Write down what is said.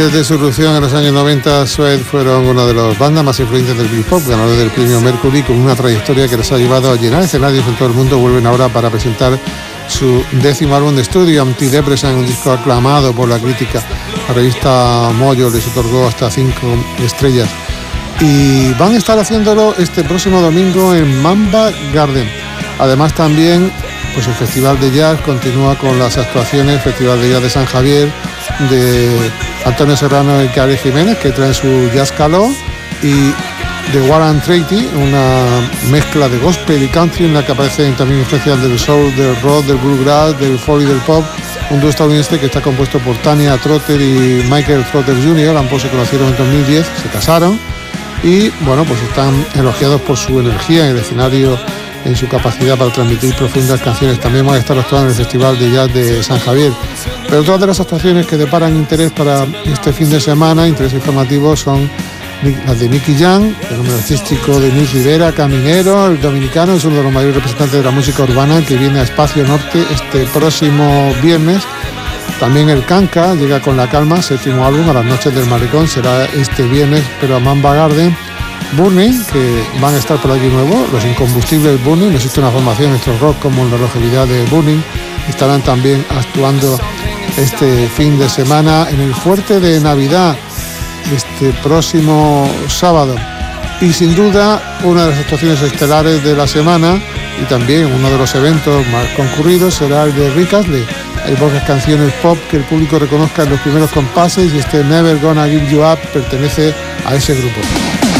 Desde su irrupción en los años 90, Suede fueron una de las bandas más influyentes del Britpop, ganadores del premio Mercury, con una trayectoria que les ha llevado a llenar escenarios en todo el mundo. Vuelven ahora para presentar su 10º álbum de estudio, Antidepressant, un disco aclamado por la crítica. La revista Mojo les otorgó hasta 5 estrellas. Y van a estar haciéndolo este próximo domingo en Mamba Garden. Además también, pues el Festival de Jazz continúa con las actuaciones, Festival de Jazz de San Javier, de Antonio Serrano y Cari Jiménez, que traen su jazz caló, y de Warren Treaty, una mezcla de gospel y country en la que aparecen también influencias del soul, del rock, del bluegrass, del folk y del pop. Un dúo estadounidense que está compuesto por Tanya Trotter y Michael Trotter Jr. Ambos se conocieron en 2010, se casaron y bueno, pues están elogiados por su energía en el escenario, en su capacidad para transmitir profundas canciones. También van a estar actuando en el Festival de Jazz de San Javier. Pero otras de las actuaciones que deparan interés para este fin de semana, interés informativo, son las de Nicky Jam, el nombre artístico de Luis Rivera, Caminero, el dominicano, es uno de los mayores representantes de la música urbana, que viene a Espacio Norte este próximo viernes. También el Canca llega con La Calma, 7º álbum, a las noches del Malecón, será este viernes, pero a Mamba Garden. Burning, que van a estar por aquí nuevo, los incombustibles Burning, no existe una formación en nuestro rock como la longevidad de Burning, estarán también actuando este fin de semana en el Fuerte de Navidad, este próximo sábado. Y sin duda, una de las actuaciones estelares de la semana y también uno de los eventos más concurridos será el de Rick Astley. Hay pocas canciones pop que el público reconozca en los primeros compases y este Never Gonna Give You Up pertenece a ese grupo.